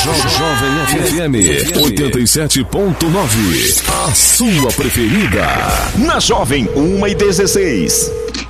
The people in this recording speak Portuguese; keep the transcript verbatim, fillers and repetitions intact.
Jovem F M oitenta e sete ponto nove. A sua preferida. Na Jovem, uma e dezesseis.